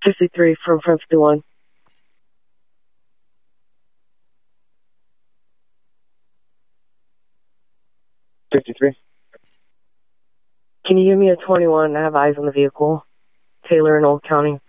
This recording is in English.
53 from 51. Can you give me a 21? I have eyes on the vehicle. Taylor in Old County.